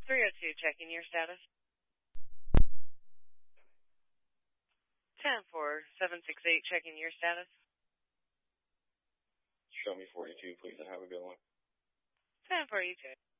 302, checking your status. 10-4-768, checking your status. Show me 42, please, and have a good one. 10-4, you too.